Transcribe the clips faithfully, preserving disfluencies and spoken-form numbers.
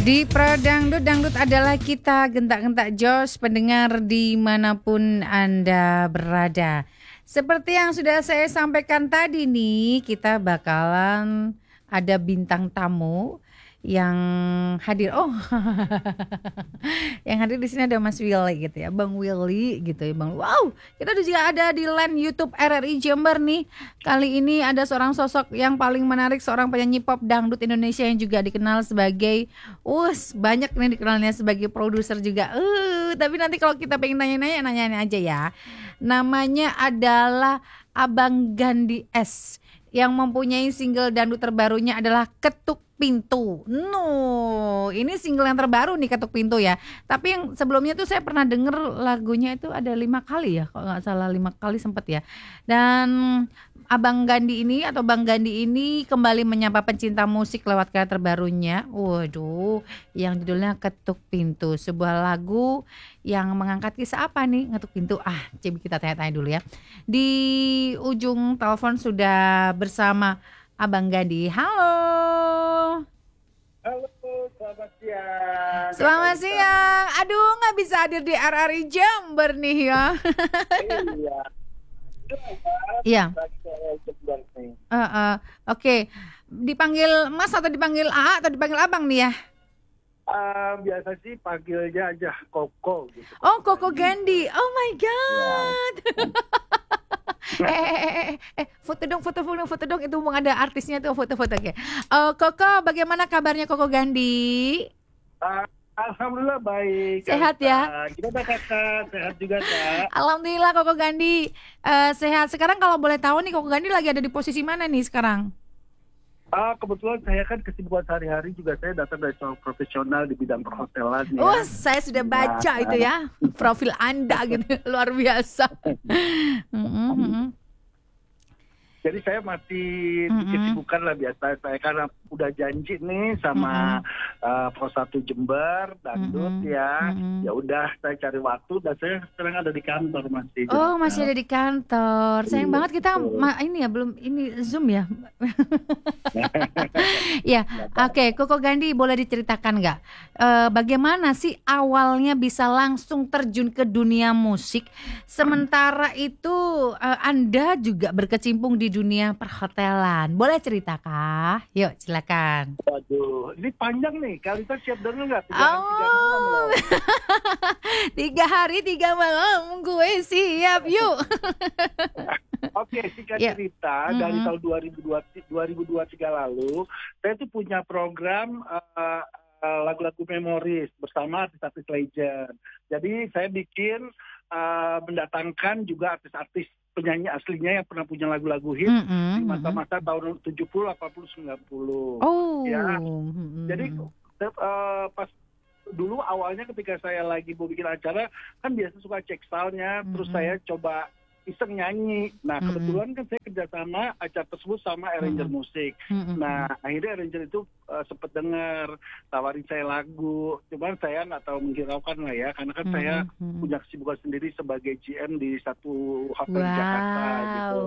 Di Pro Dangdut, Dangdut adalah kita, gentak-gentak jos pendengar dimanapun Anda berada. Seperti yang sudah saya sampaikan tadi nih, kita bakalan ada bintang tamu yang hadir. Oh, yang hadir di sini ada Mas Willy gitu ya, Bang Willy gitu ya, Bang. Wow, kita juga ada di line YouTube R R I Jember nih. Kali ini ada seorang sosok yang paling menarik, seorang penyanyi pop dangdut Indonesia yang juga dikenal sebagai, us banyak nih dikenalnya sebagai produser juga. Uh, tapi nanti kalau kita pengen nanya-nanya, nanya-nanya aja ya. Namanya adalah Abang Gandhi S, yang mempunyai single dangdut terbarunya adalah Ketuk Pintu. No, ini single yang terbaru nih, Ketuk Pintu ya. Tapi yang sebelumnya tuh saya pernah denger lagunya itu ada lima kali ya, kalau nggak salah lima kali sempet ya. Dan Abang Gandhi ini atau Bang Gandhi ini kembali menyapa pencinta musik lewat karya terbarunya. Waduh, yang judulnya Ketuk Pintu. Sebuah lagu yang mengangkat kisah apa nih? Ngetuk pintu. Ah, coba kita tanya-tanya dulu ya. Di ujung telepon sudah bersama Abang Gandhi. Halo. Halo, selamat siang. Selamat siang. Aduh, nggak bisa hadir di R R I Jember nih ya. Iya. Iya. Uh, uh, Oke, okay. Dipanggil Mas atau dipanggil A atau dipanggil Abang nih ya? Uh, biasa sih panggilnya aja Koko gitu. Oh, Koko Gandhi. Oh my god. Ya. eh, eh, eh, eh, eh, foto dong, foto dong, foto dong. Itu mau ada artisnya tuh, foto-foto ya. Uh, Koko, bagaimana kabarnya Koko Gandhi? Uh, Alhamdulillah baik. Sehat Kak. ya? Gimana kakak? Sehat juga kak? Alhamdulillah Koko Gandhi uh, sehat. Sekarang kalau boleh tahu nih, Koko Gandhi lagi ada di posisi mana nih sekarang? Ah, kebetulan saya kan kesibukan sehari-hari juga saya datang dari seorang profesional di bidang perhotelan ya. Oh, saya sudah baca nah, itu ya, profil Anda gitu, luar biasa. Mm-hmm. Jadi saya masih mm-hmm. kesibukan lah biasa. Saya karena udah janji nih sama mm-hmm. uh, Pro satu Jember, dangdut mm-hmm. ya. Mm-hmm. Ya udah saya cari waktu dan saya sekarang ada di kantor masih. Oh, masih ada di kantor. Sayang iya, banget kita ma- ini ya belum ini Zoom ya. Ya, oke, okay. Koko Gandhi boleh diceritakan nggak uh, bagaimana sih awalnya bisa langsung terjun ke dunia musik, sementara itu uh, Anda juga berkecimpung di dunia perhotelan. Boleh cerita kah? Yuk, silakan. Waduh, ini panjang nih. Kalian siap dulu nggak? Tiga, oh. tiga malam loh. Tiga hari tiga malam, gue siap. Yuk. Oke, singkat yeah. cerita, mm-hmm. dari tahun dua ribu dua puluh tiga lalu, saya tuh punya program uh, uh, lagu-lagu memoris bersama artis-artis legend. Jadi saya bikin, uh, mendatangkan juga artis-artis penyanyi aslinya yang pernah punya lagu-lagu hit mm-hmm. di masa-masa tahun tujuh puluh, delapan puluh, sembilan puluh. Oh. Ya. Mm-hmm. Jadi uh, pas dulu awalnya ketika saya lagi mau bikin acara, kan biasa suka cek soundnya, mm-hmm. terus saya coba iseng nyanyi. Nah, mm-hmm. kebetulan kan saya kerjasama acara tersebut sama arranger mm-hmm. musik. Mm-hmm. Nah, akhirnya arranger itu uh, sempat dengar, tawarin saya lagu. Cuman saya nggak tahu menghiraukan lah ya, karena kan mm-hmm. saya punya kesibukan sendiri sebagai G M di satu hotel wow. di Jakarta gitu.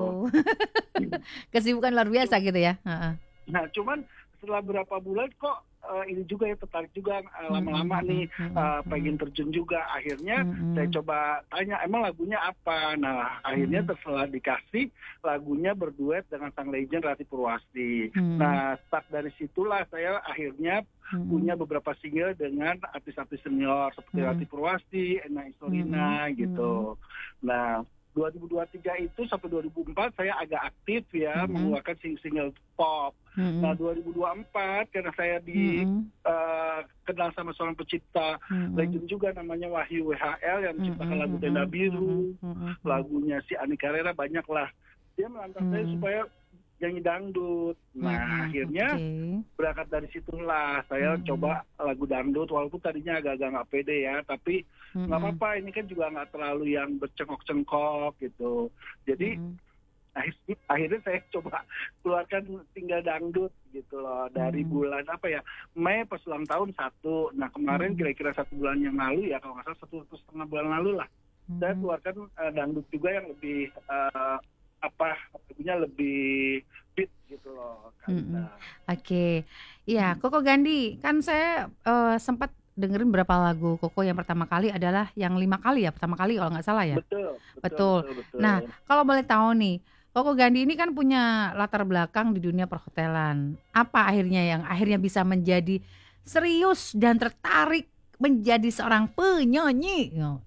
Kesibukan luar biasa gitu ya. Uh-uh. Nah, cuman setelah berapa bulan kok uh, ini juga ya tertarik juga uh, lama-lama mm-hmm. nih uh, pengen terjun juga. Akhirnya mm-hmm. saya coba tanya emang lagunya apa. Nah akhirnya mm-hmm. terselah dikasih lagunya berduet dengan sang legend Rati Purwasti. Mm-hmm. Nah start dari situlah saya akhirnya mm-hmm. punya beberapa single dengan artis-artis senior seperti mm-hmm. Rati Purwasti, Ena Istorina mm-hmm. gitu. Nah dua ribu dua puluh tiga itu sampai dua ribu empat saya agak aktif ya mm-hmm. mengeluarkan single pop. Mm-hmm. Nah dua ribu dua puluh empat karena saya di mm-hmm. uh, kenal sama seorang pencipta mm-hmm. legend juga namanya Wahyu W H L yang menciptakan mm-hmm. lagu Tenda Biru, mm-hmm. lagunya si Ani Carrera banyak lah. Dia menantang mm-hmm. saya supaya nyanyi dangdut. Nah mm-hmm. akhirnya okay. berangkat dari situlah saya mm-hmm. coba lagu dangdut walaupun tadinya agak-agak nggak pede ya, tapi nggak mm-hmm. apa-apa ini kan juga nggak terlalu yang bercengkok-cengkok gitu. Jadi mm-hmm. akhirnya, akhirnya saya coba keluarkan single dangdut gitu loh dari mm-hmm. bulan apa ya Mei pas ulang tahun satu. Nah kemarin mm-hmm. kira-kira satu bulan yang lalu ya kalau nggak salah satu, satu setengah bulan lalu lah mm-hmm. saya keluarkan uh, dangdut juga yang lebih uh, apa lagunya lebih beat gitu loh, Kak Mm-mm. Lita. Oke, iya Hmm. Koko Gandhi, kan saya eh, sempat dengerin berapa lagu Koko yang pertama kali adalah yang lima kali ya, pertama kali kalau nggak salah ya. Betul, betul, Betul. betul, Nah, betul. kalau boleh tahu nih, Koko Gandhi ini kan punya latar belakang di dunia perhotelan. Apa akhirnya yang akhirnya bisa menjadi serius dan tertarik menjadi seorang penyanyi? Yo.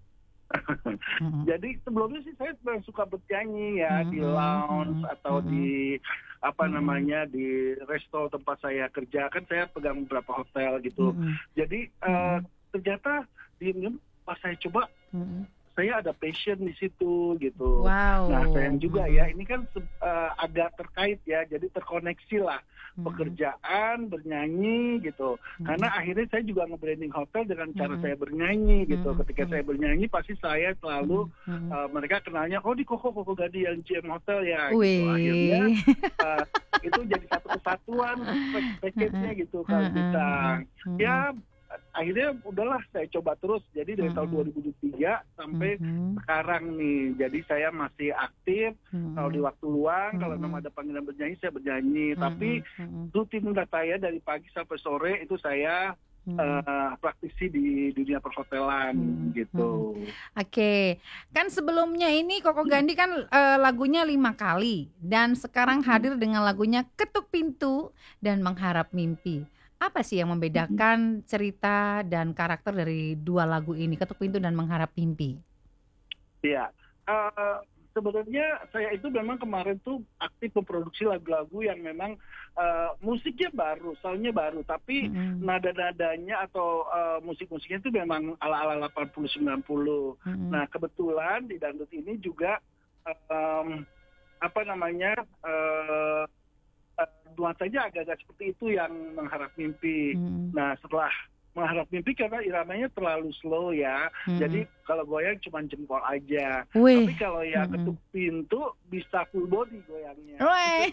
Mm-mm. Jadi sebelumnya sih saya memang suka bernyanyi ya di Mm-mm, lounge mm-mm, atau mm-mm, di apa mm-mm, namanya di resto tempat saya kerja, kan saya pegang beberapa hotel gitu. mm-mm, Jadi eh, mm-mm, ternyata di pas saya coba mm-mm. saya ada passion di situ gitu. Wow. Nah sayang juga Mm-mm, ya, ini kan se- eh, agak terkait ya, jadi terkoneksi lah mm-mm, pekerjaan, bernyanyi gitu. mm-mm, Karena akhirnya saya juga nge-branding hotel dengan cara mm-mm, saya bernyanyi gitu. mm-mm, Ketika saya bernyanyi pasti saya selalu mm-mm. eh, mereka kenalnya, oh di Koko Koko Gandhi yang G M Hotel ya gitu. Akhirnya Wih. eh, itu jadi satu kesatuan package-nya gitu kalau kita. Mm-mm, Ya akhirnya udahlah saya coba terus. Jadi dari tahun dua ribu dua puluh tiga sampai mm-mm, sekarang nih. Jadi saya masih aktif. mm-mm, Kalau di waktu luang, kalau Mm-mm. memang ada panggilan bernyanyi, saya bernyanyi. mm-mm, Tapi mm-mm, rutinitas saya dari pagi sampai sore itu saya mm-mm. eh, praktisi di dunia perhotelan Mm-mm, gitu. Oke, kan sebelumnya ini Koko Gandhi kan eh, lagunya lima kali dan sekarang hadir dengan lagunya Ketuk Pintu dan Mengharap Mimpi. Apa sih yang membedakan cerita dan karakter dari dua lagu ini, Ketuk Pintu dan Mengharap Mimpi? Iya. Eh, sebenarnya saya itu memang kemarin tuh aktif memproduksi lagu-lagu yang memang eh, musiknya baru, soalnya baru, tapi Mm-mm, nada-nadanya atau eh, musik-musiknya itu memang ala-ala delapan puluh sembilan puluh. mm-mm, Nah, kebetulan di dangdut ini juga em, apa namanya eh eh, nuansanya agak-agak seperti itu yang Mengharap Mimpi. mm-mm, Nah, setelah Mengharap Mimpi karena iramanya terlalu slow ya, mm-mm. jadi kalau goyang cuma jempol aja. Wih, Tapi kalau yang mm-mm. Ketuk Pintu bisa full body goyangnya. Wih.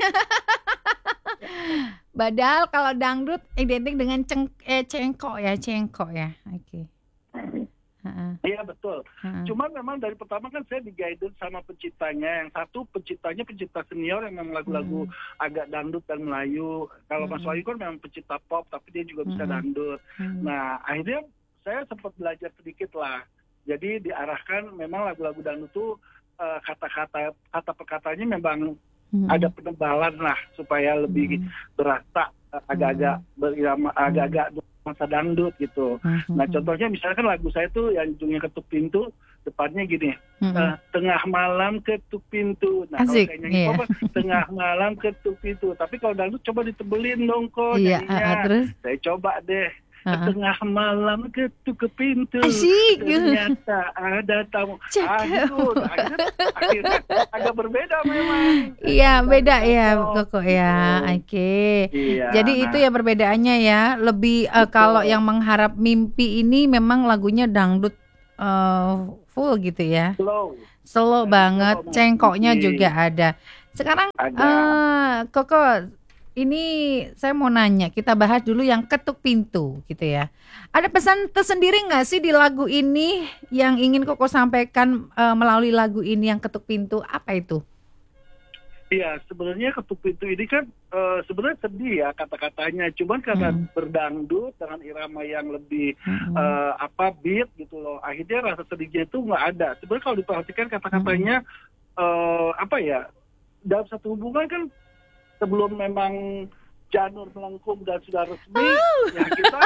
Padahal kalau dangdut identik dengan ceng eh, cengkok ya, cengkok ya. Oke. Heeh, Iya betul. heeh. Cuman memang dari pertama kan saya di-guided sama penciptanya. Yang satu penciptanya pencipta senior yang memang lagu-lagu Mm-mm, agak dangdut dan Melayu. Kalau Mas Mm-mm. Wahyu kan memang pencipta pop, tapi dia juga bisa Mm-mm. dangdut. Mm-mm. Nah, akhirnya saya sempat belajar sedikit lah. Jadi diarahkan memang lagu-lagu dangdut itu eh, kata-kata kata perkataannya memang Mm-mm. ada penebalan lah supaya lebih Mm-mm. berasa eh, agak-agak berirama, agak-agak masa dangdut gitu. Mm-mm. Nah, contohnya misalkan lagu saya tuh yang judulnya Ketuk Pintu, depannya gini, Mm-mm. eh, tengah malam ketuk pintu. Nah, kalau Asik, saya nyanyi iya. pop, tengah malam ketuk pintu. Tapi kalau dangdut coba ditebelin dong kok Iya, nyanyinya. ah, ah, terus Saya coba deh. ah, ah. Tengah malam ketuk ke pintu, Asik. ternyata ada tamu. Cakep. Aduh, akhirnya, akhirnya agak berbeda memang. Iya, beda ya Cocok, Koko ya. gitu. Oke. Iya, Jadi nah, itu ya perbedaannya ya. Lebih eh, kalau betul. yang Mengharap Mimpi ini memang lagunya dangdut eh, full gitu ya. Slow. Slow Dan banget, slow cengkoknya mungkin. juga ada. Sekarang Ada. eh Koko, ini saya mau nanya, kita bahas dulu yang Ketuk Pintu gitu ya. Ada pesan tersendiri nggak sih di lagu ini yang ingin Koko sampaikan eh, melalui lagu ini yang Ketuk Pintu? Apa itu? Iya, sebenarnya Ketuk Pintu ini kan eh, sebenarnya sedih ya kata-katanya. Cuman karena Mm. berdangdut dengan irama yang lebih Mm-mm. eh, apa beat gitu loh. Akhirnya rasa sedihnya itu nggak ada. Sebenarnya kalau diperhatikan kata-katanya eh, apa ya? Dalam satu hubungan kan sebelum memang janur melengkung dan sudah resmi, ya kita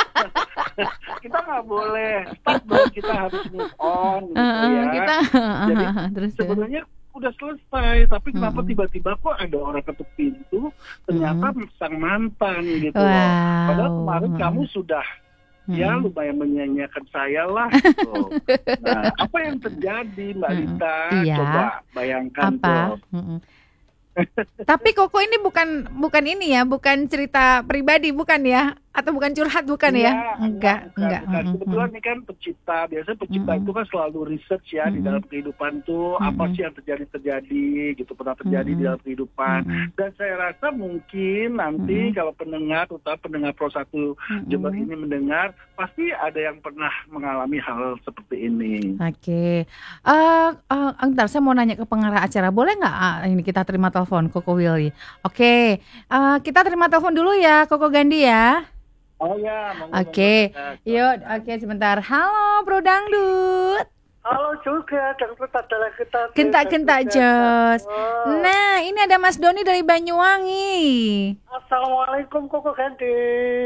kita nggak boleh stop dong. Kita harus move on gitu Uh-uh, ya. kita Jadi, terus ya. Sebenarnya udah selesai, tapi kenapa Mm-mm. tiba-tiba kok ada orang ketuk pintu, ternyata sang mantan gitu loh. Wow. Padahal kemarin kamu sudah ya Mm-mm. lumayan menyanyiakan saya lah gitu. Nah, apa yang terjadi Mbak Mm-mm. Lita? Iya. Coba bayangkan Apa? tuh. Mm-mm. Tapi Koko ini bukan bukan ini ya, bukan cerita pribadi bukan ya? Atau bukan curhat, bukan Iya, ya? enggak, Enggak, bukan, enggak. bukan. Mm, Kebetulan mm, ini kan pencipta. Biasanya pencipta mm, itu kan selalu research ya di mm, dalam kehidupan tuh mm, apa mm, sih yang terjadi-terjadi gitu, pernah terjadi di mm, dalam kehidupan. mm, Dan saya rasa mungkin nanti mm, kalau pendengar, terutama pendengar Pro satu Jember mm. ini mendengar, pasti ada yang pernah mengalami hal seperti ini. Oke, eh eh, entar saya mau nanya ke pengarah acara, boleh nggak ah, ini kita terima telepon Koko Willy? Oke, eh, kita terima telepon dulu ya, Koko Gandhi ya. Oh ya, monggo monggo. Oke, Kak. yuk, oke sebentar. Halo, Bro Dangdut. Halo juga, dangdut adalah kita. Kentak-kentak Jos. Oh. Nah, ini ada Mas Doni dari Banyuwangi. Assalamualaikum Koko Gandhi.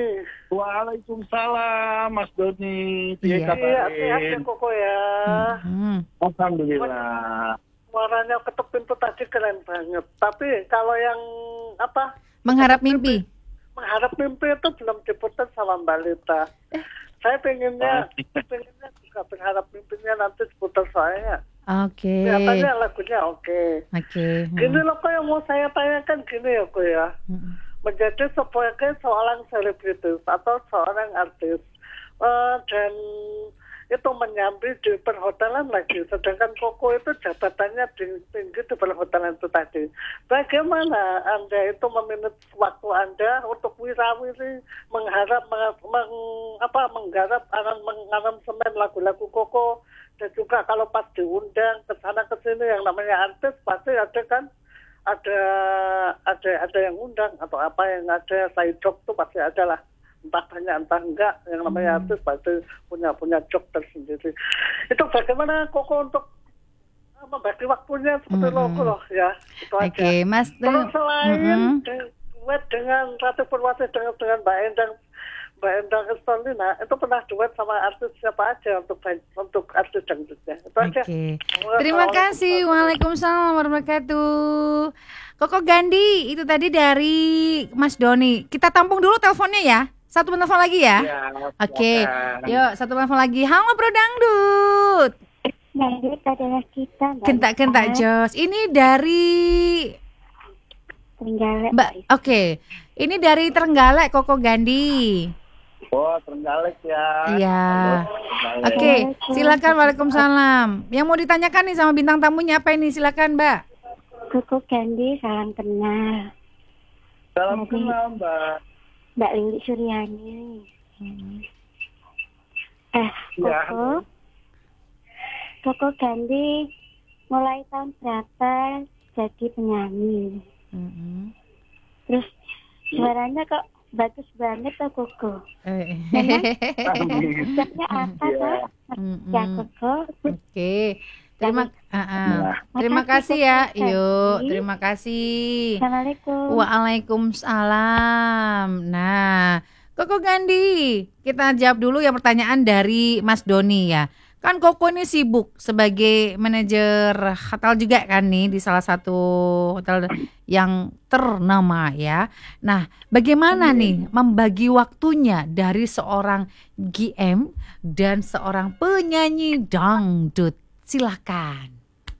Waalaikumsalam Mas Doni. Iya. Iya, sehat ya Koko ya. Hmm. Alhamdulillah. Suaranya ketuk pintu tadi keren banget. Tapi kalau yang apa? Mengharap mimpi. Mengharap mimpi itu belum diputar sama Mbak Lita. Saya pengennya, pengennya juga berharap mimpinya nanti diputar saya. Oke. Kelihatannya lagunya oke. Oke. Gini loh kok yang mau saya tanyakan gini ya kok ya. Hmm. Menjadi sebagai seorang selebritis atau seorang artis uh, dan itu menyambi di perhotelan lagi, sedangkan Koko itu jabatannya tinggi di perhotelan itu tadi. Bagaimana Anda itu meminit waktu Anda untuk wirawiri mengharap meng, meng, apa menggarap mengaransemen lagu-lagu Koko, dan juga kalau pas diundang ke sana ke sini yang namanya artis pasti ada kan ada ada ada yang undang atau apa yang ada side job tuh pasti ada lah, entah banyak entah enggak, yang namanya Hmm. artis pasti punya punya job tersendiri. Itu bagaimana Koko untuk uh, membagi waktunya seperti Hmm. logo loh ya, itu aja. Oke, Mas. Terus selain Mm-mm. de- duet dengan Ratu Purwati dengan dengan Mbak Endang Mbak Endang Estelina, itu pernah duet sama artis siapa aja untuk untuk artis dangdutnya. Itu aja. Oke. Terima kasih. Waalaikumsalam warahmatullahi wabarakatuh. Koko Gandhi itu tadi dari Mas Doni. Kita tampung dulu teleponnya ya. Satu telepon lagi ya. Ya, Oke. silakan. Yuk, satu telepon lagi. Halo Bro Dangdut. Dangdut adalah kita, Mbak Kentak-kentak Lita. Jos. Ini dari Trenggalek. Mbak. Oke. Ini dari Trenggalek Koko Gandhi. Oh, Trenggalek ya. Iya. Halo, Trenggalek. Oke, silakan. Waalaikumsalam. Yang mau ditanyakan nih sama bintang tamunya apa ini? Silakan, Mbak. Koko Gandhi, salam kenal. Salam Jadi- kenal Mbak. Mbak Lili Suryani. Eh, Ya. Koko. Koko Gandhi mulai tahun berapa jadi penyanyi? Mm-mm. Terus suaranya kok bagus banget tuh Koko. Eh. Amin. Kerja apa Iya. tuh? Mm-mm. Ya Koko. Oke, terima ah, ah. Nah. terima Makasih, kasih ya. Koko Gandhi. Yuk, terima kasih. Assalamualaikum. Waalaikumsalam. Nah, Koko Gandhi, kita jawab dulu ya pertanyaan dari Mas Doni ya. Kan Koko ini sibuk sebagai manajer hotel juga kan nih di salah satu hotel yang ternama ya. Nah, bagaimana nih membagi waktunya dari seorang G M dan seorang penyanyi dangdut? Silakan.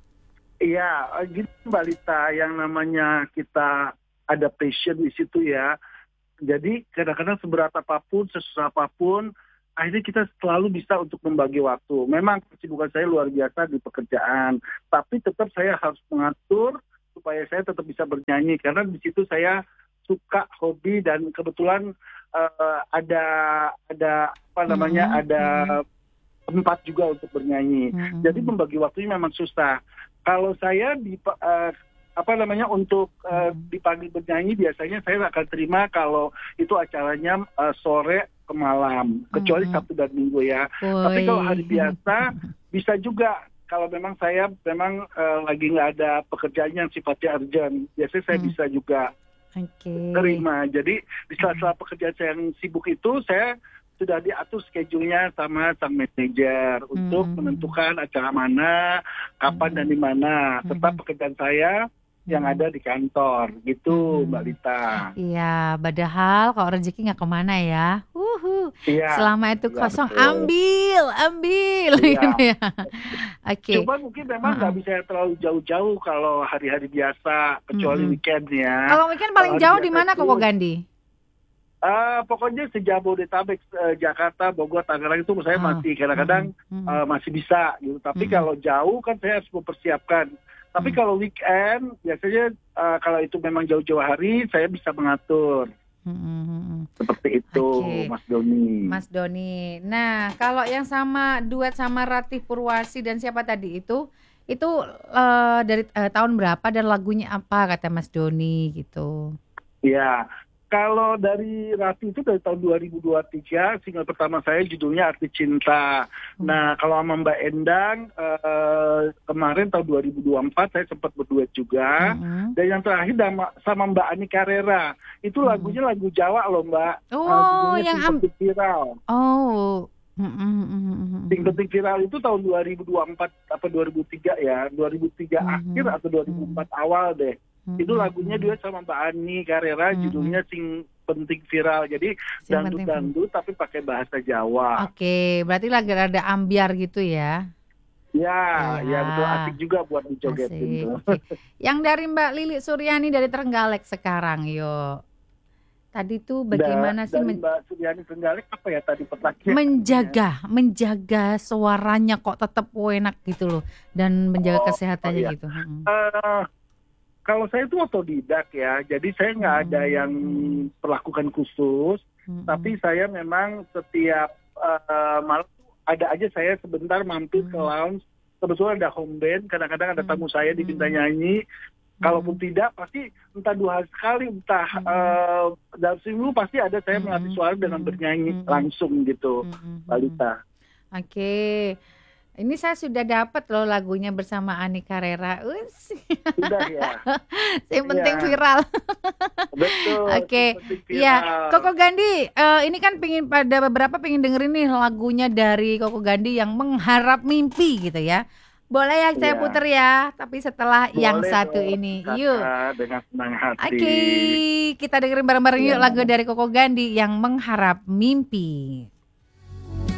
Iya, gitu Mbak Lita, yang namanya kita ada passion di situ ya. Jadi kadang-kadang seberat apapun, sesusah apapun, akhirnya kita selalu bisa untuk membagi waktu. Memang kesibukan saya luar biasa di pekerjaan, tapi tetap saya harus mengatur supaya saya tetap bisa bernyanyi, karena di situ saya suka hobi dan kebetulan uh, ada ada apa namanya Mm-hmm. ada tempat juga untuk bernyanyi. Mm-mm. Jadi membagi waktunya memang susah. Kalau saya di uh, apa namanya untuk uh, dipanggil bernyanyi biasanya saya akan terima kalau itu acaranya uh, sore ke malam, kecuali Mm-mm. Sabtu dan Minggu ya. Woi. Tapi kalau hari biasa bisa juga kalau memang saya memang uh, lagi nggak ada pekerjaan yang sifatnya urgent. Biasanya saya Hmm. bisa juga Oke. terima. Jadi di sela-sela pekerjaan saya yang sibuk itu saya sudah diatur schedule-nya sama sang manajer untuk Hmm. menentukan acara mana, kapan Hmm. dan di mana. Tetap Hmm. pekerjaan saya yang Hmm. ada di kantor, gitu Hmm. Mbak Lita. Iya, padahal kalau rezeki nggak kemana ya. Uhu. Iya. Selama itu Iya, kosong, betul. ambil, ambil. Iya. Gitu ya. Oke. Cuma mungkin memang nggak Uh-uh. bisa terlalu jauh-jauh kalau hari-hari biasa, kecuali Mm-mm. weekend ya. Kalau weekend paling Kalau hari jauh di biasa mana itu- Koko Gandhi? Uh, pokoknya sejabodetabek, uh, Jakarta, Bogor, Tangerang itu saya Ah, masih kadang-kadang mm-mm, uh, masih bisa gitu. Tapi mm-mm, kalau jauh kan saya harus mempersiapkan. Tapi mm. kalau weekend biasanya uh, kalau itu memang jauh-jauh hari saya bisa mengatur Mm-mm. seperti itu, Oke, Mas Doni. Mas Doni. Nah, kalau yang sama duet sama Ratih Purwasi dan siapa tadi itu, itu eh, dari eh, tahun berapa dan lagunya apa kata Mas Doni gitu? Ya, kalau dari Rati itu dari tahun dua ribu dua puluh tiga, single pertama saya judulnya Arti Cinta. Nah, kalau sama Mbak Endang, eh, kemarin tahun dua ribu dua puluh empat saya sempat berduet juga. Mm-mm. Dan yang terakhir sama, sama Mbak Ani Carrera. Itu Mm-mm. lagunya lagu Jawa loh, Mbak. Eh, Oh, judulnya yang Sing am- Penting Viral. oh. Mm-mm, mm-mm, Sing Penting Viral itu tahun dua ribu dua puluh empat apa dua ribu tiga ya. dua ribu tiga Mhm. akhir atau dua ribu empat awal deh. Itu mm-mm, lagunya dia sama Mbak Ani Carrera, Mhm. judulnya Sing Penting Viral. Jadi Sing Penting dangdut-dangdut tapi pakai bahasa Jawa. Oke, berarti lagi rada ambiar gitu ya. Ya, Iya. ya betul, asik juga buat dijogetin Asik. tuh. Oke. Yang dari Mbak Lili Suryani dari Trenggalek sekarang, yuk. Tadi tuh bagaimana Da- sih dari men- Mbak Suryani Trenggalek apa ya tadi pertanyaannya? menjaga, menjaga suaranya kok tetap enak gitu loh, dan menjaga Oh, kesehatannya oh iya. gitu. Mm-mm. Eh, kalau saya itu otodidak ya, jadi saya nggak ada Hmm. yang perlakukan khusus, Mm-mm. tapi saya memang setiap eh, malam tuh ada aja saya sebentar mampir ke Hmm. lounge. Kebetulan ada home band, kadang-kadang ada tamu saya diminta Hmm. nyanyi. Kalaupun tidak, pasti entah dua hari sekali, entah eh, dalam seminggu pasti ada saya Hmm. melatih suara dengan Hmm. bernyanyi Hmm. langsung gitu, Mm-mm. Balita. Oke. Ini saya sudah dapat loh lagunya bersama Ani Carrera. Us. Sudah ya, Yang penting Iya. viral. betul. Oke, Sing Penting Iya, Viral. Koko Gandhi, eh, ini kan pingin pada beberapa pingin dengerin nih lagunya dari Koko Gandhi yang Mengharap Mimpi gitu ya. Boleh ya saya Iya. puter ya, tapi setelah yang Boleh satu dong, ini. Kakak, Yuk. dengan senang hati. Oke, kita dengerin bareng-bareng yuk Iya. lagu dari Koko Gandhi yang Mengharap Mimpi.